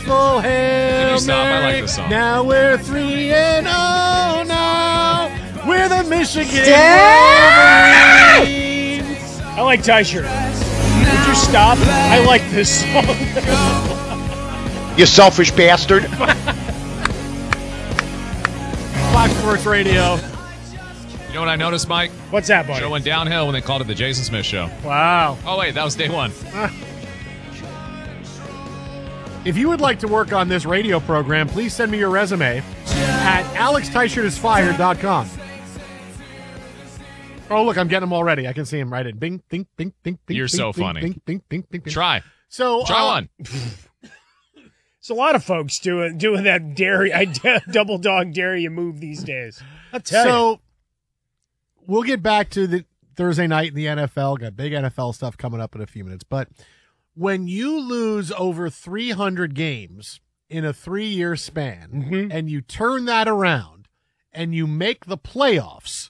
Full Hail Can you stop? I like Mary. this song. Now we're 3-0 now. We're the Michigan Wolverines. I like Teicher. Would you stop? I like this song. You selfish bastard. Fox Sports Radio. You know what I noticed, Mike? What's that, buddy? Show went downhill when they called it the Jason Smith Show. Wow. Oh, wait, that was day one. If you would like to work on this radio program, please send me your resume at alexteichertisfired.com. Oh, look, I'm getting them already. I can see them right in. Bing, bing, bing, bing, bing. You're bing, so bing, funny. Bing, bing, bing, bing, bing. Try. So, Try one. There's a lot of folks doing that double dog dare you move these days. I'll tell you. So, we'll get back to the Thursday night in the NFL. Got big NFL stuff coming up in a few minutes. But when you lose over 300 games in a 3-year span, and you turn that around and you make the playoffs,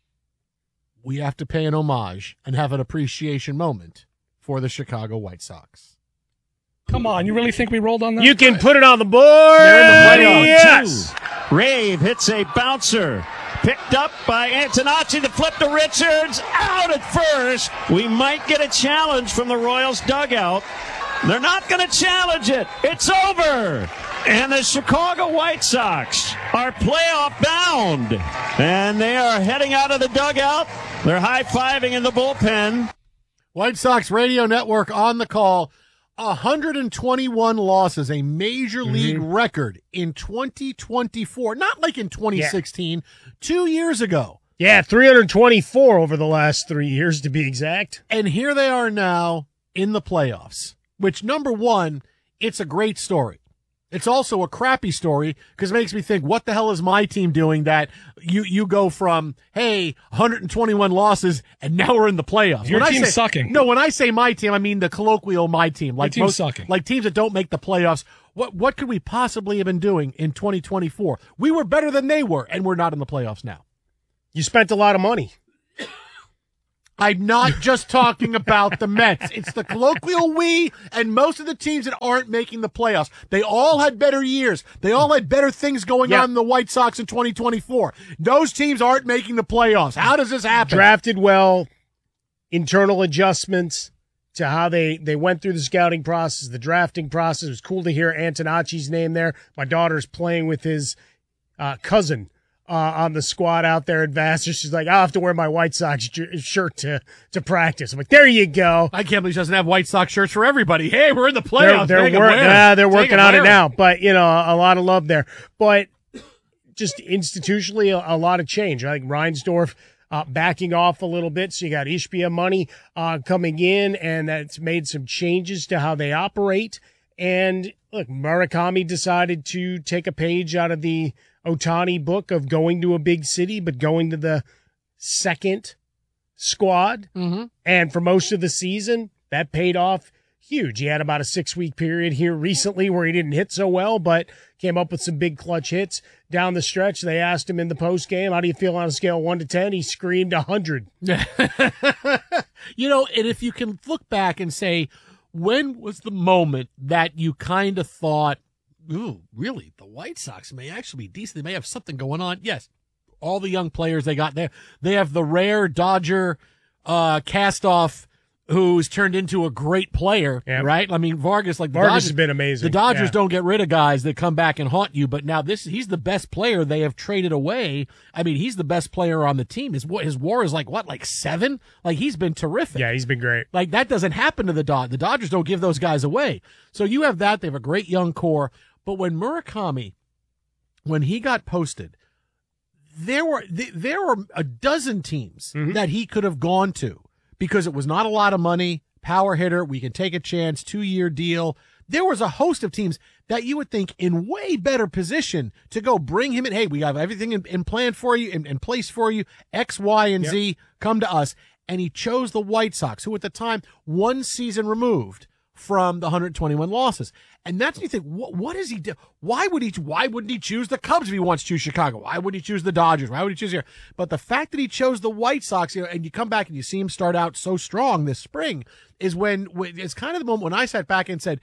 we have to pay an homage and have an appreciation moment for the Chicago White Sox. Come on, you really think we rolled on that? You can put it on the board. They're in the playoffs. Yes. Rave hits a bouncer. Picked up by Antonacci to flip to Richards. Out at first. We might get a challenge from the Royals dugout. They're not going to challenge it. It's over. And the Chicago White Sox are playoff bound. And they are heading out of the dugout. They're high-fiving in the bullpen. White Sox Radio Network on the call. 121 losses, a major league record in 2024. Not like in 2016, 2 years ago. Yeah, 324 over the last 3 years to be exact. And here they are now in the playoffs, which, number one, it's a great story. It's also a crappy story because it makes me think, what the hell is my team doing that you go from, hey, 121 losses, and now we're in the playoffs? Your team's sucking. No, when I say my team, I mean the colloquial my team. Like team's sucking. Like teams that don't make the playoffs. What could we possibly have been doing in 2024? We were better than they were, and we're not in the playoffs now. You spent a lot of money. I'm not just talking about the Mets. It's the colloquial we and most of the teams that aren't making the playoffs. They all had better years. They all had better things going on in the White Sox in 2024. Those teams aren't making the playoffs. How does this happen? Drafted well, internal adjustments to how they went through the scouting process, the drafting process. It was cool to hear Antonacci's name there. My daughter's playing with his cousin on the squad out there at Vassar. She's like, I'll have to wear my White Sox shirt to practice. I'm like, there you go. I can't believe she doesn't have White Sox shirts for everybody. Hey, we're in the playoffs. They're working on it now. But, a lot of love there. But just institutionally, a lot of change. I think Reinsdorf backing off a little bit. So you got Ishbia money coming in, and that's made some changes to how they operate. And look, Murakami decided to take a page out of the Ohtani book of going to a big city, but going to the second squad. Mm-hmm. And for most of the season, that paid off huge. He had about a 6-week period here recently where he didn't hit so well, but came up with some big clutch hits down the stretch. They asked him in the post game, how do you feel on a scale of 1 to 10? He screamed 100. And if you can look back and say, when was the moment that you kind of thought, ooh, really, the White Sox may actually be decent. They may have something going on. Yes, all the young players they got there. They have the rare Dodger cast-off who's turned into a great player, right? I mean, Vargas has been amazing. The Dodgers don't get rid of guys that come back and haunt you, but now he's the best player they have traded away. I mean, he's the best player on the team. His WAR is like 7? Like, he's been terrific. Yeah, he's been great. Like, that doesn't happen to the Dodgers. The Dodgers don't give those guys away. So you have that. They have a great young core. But when Murakami, when he got posted, there were a dozen teams that he could have gone to because it was not a lot of money, power hitter, we can take a chance, 2-year deal. There was a host of teams that you would think in way better position to go bring him in. Hey, we have everything in plan for you, in place for you, X, Y, and Z, come to us. And he chose the White Sox, who at the time, one season removed from the 121 losses. And that's when you think, what does he do? Why wouldn't he choose the Cubs if he wants to choose Chicago? Why wouldn't he choose the Dodgers? Why would he choose here? But the fact that he chose the White Sox, and you come back and you see him start out so strong this spring, is when it's kind of the moment when I sat back and said,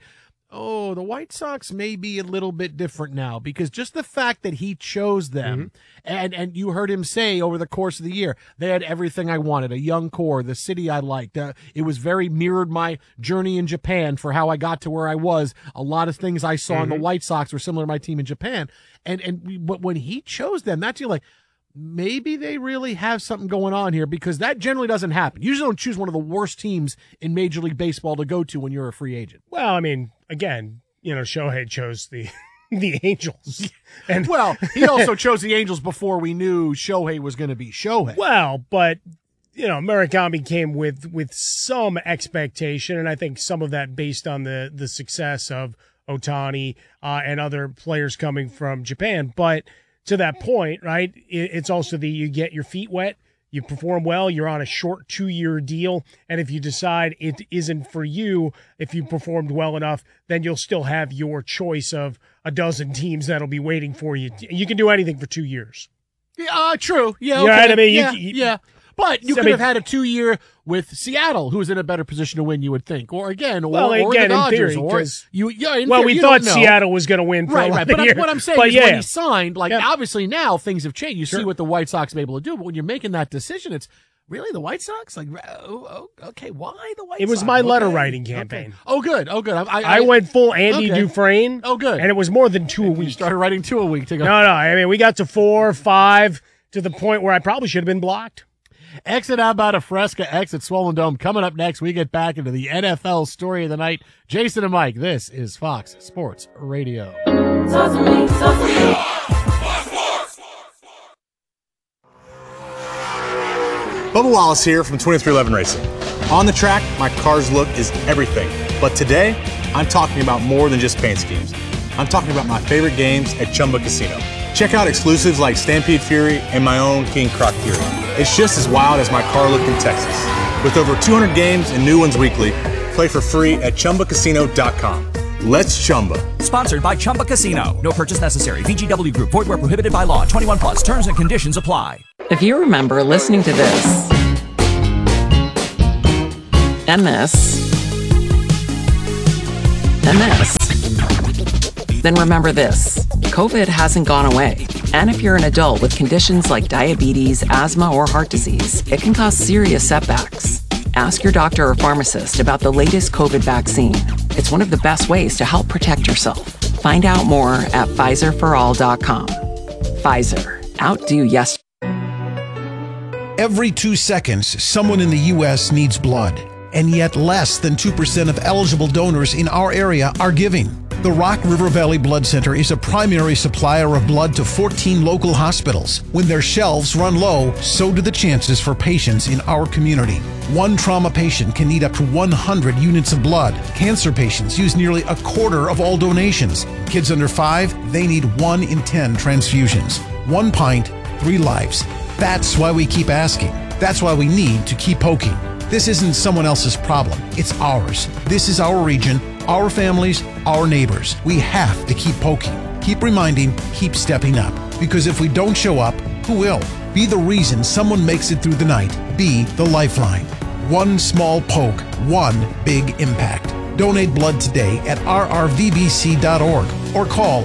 Oh, the White Sox may be a little bit different now because just the fact that he chose them and you heard him say over the course of the year, they had everything I wanted, a young core, the city I liked. It was very mirrored my journey in Japan for how I got to where I was. A lot of things I saw in the White Sox were similar to my team in Japan. But when he chose them, that's like, maybe they really have something going on here because that generally doesn't happen. You usually don't choose one of the worst teams in Major League Baseball to go to when you're a free agent. Well, I mean, again, Shohei chose the Angels. And well, he also chose the Angels before we knew Shohei was going to be Shohei. Well, but Murakami came with some expectation, and I think some of that based on the success of Ohtani and other players coming from Japan. But to that point, right, it's also you get your feet wet, you perform well, you're on a short 2-year deal, and if you decide it isn't for you, if you performed well enough, then you'll still have your choice of a dozen teams that'll be waiting for you. You can do anything for 2 years. Yeah, true. Yeah, okay. Right? I mean, yeah. But you could have had a 2-year with Seattle, who's in a better position to win, you would think, or the Dodgers, in theory, in theory, we thought Seattle was going to win for a lot of years. But what I'm saying is when he signed, obviously now things have changed. You see what the White Sox are able to do, but when you're making that decision, it's really the White Sox. Like, okay, why the White Sox? It was my letter writing campaign. Okay. Oh, good. I went full Andy Dufresne. Oh, good. And it was more than 2 a week. You started writing 2 a week to go. No. I mean, we got to 4, 5 to the point where I probably should have been blocked. Exit out about a Fresca, exit Swollen Dome. Coming up next, we get back into the NFL story of the night. Jason and Mike, this is Fox Sports Radio. Talk to me. Bubba Wallace here from 2311 Racing. On the track, my car's look is everything. But today, I'm talking about more than just paint schemes. I'm talking about my favorite games at Chumba Casino. Check out exclusives like Stampede Fury and my own King Croc Fury. It's just as wild as my car look in Texas. With over 200 games and new ones weekly, play for free at ChumbaCasino.com. Let's Chumba. Sponsored by Chumba Casino. No purchase necessary. VGW Group. Void where prohibited by law. 21 plus. Terms and conditions apply. If you remember listening to this and this and this, then remember this. COVID hasn't gone away. And if you're an adult with conditions like diabetes, asthma, or heart disease, it can cause serious setbacks. Ask your doctor or pharmacist about the latest COVID vaccine. It's one of the best ways to help protect yourself. Find out more at PfizerForAll.com. Pfizer. Outdo yesterday. Every 2 seconds, someone in the U.S. needs blood. And yet less than 2% of eligible donors in our area are giving. The Rock River Valley Blood Center is a primary supplier of blood to 14 local hospitals. When their shelves run low, so do the chances for patients in our community. One trauma patient can need up to 100 units of blood. Cancer patients use nearly a quarter of all donations. Kids under 5, they need 1 in 10 transfusions. 1 pint, 3 lives. That's why we keep asking. That's why we need to keep poking. This isn't someone else's problem. It's ours. This is our region, our families, our neighbors. We have to keep poking, keep reminding, keep stepping up. Because if we don't show up, who will? Be the reason someone makes it through the night. Be the lifeline. One small poke, one big impact. Donate blood today at rrvbc.org or call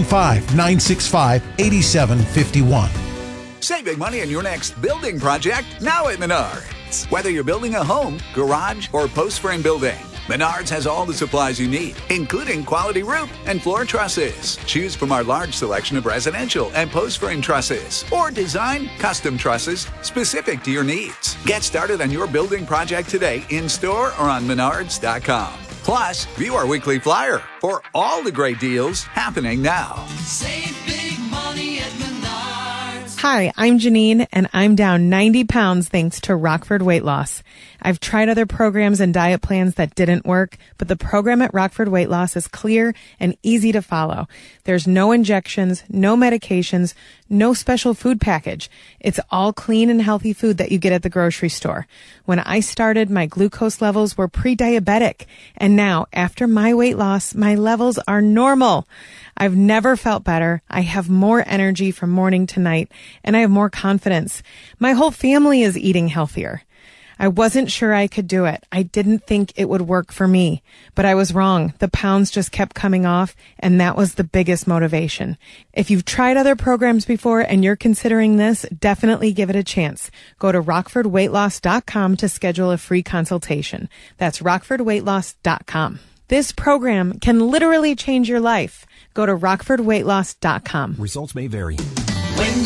815-965-8751. Save big money on your next building project now at Menards. Whether you're building a home, garage, or post-frame building, Menards has all the supplies you need, including quality roof and floor trusses. Choose from our large selection of residential and post-frame trusses, or design custom trusses specific to your needs. Get started on your building project today in-store or on Menards.com. Plus, view our weekly flyer for all the great deals happening now. Save big money at Menards. Hi, I'm Janine, and I'm down 90 pounds thanks to Rockford Weight Loss. I've tried other programs and diet plans that didn't work, but the program at Rockford Weight Loss is clear and easy to follow. There's no injections, no medications, no special food package. It's all clean and healthy food that you get at the grocery store. When I started, my glucose levels were pre-diabetic, and now, after my weight loss, my levels are normal. I've never felt better. I have more energy from morning to night, and I have more confidence. My whole family is eating healthier. I wasn't sure I could do it. I didn't think it would work for me, but I was wrong. The pounds just kept coming off, and that was the biggest motivation. If you've tried other programs before and you're considering this, definitely give it a chance. Go to RockfordWeightLoss.com to schedule a free consultation. That's RockfordWeightLoss.com. This program can literally change your life. Go to RockfordWeightLoss.com. Results may vary. When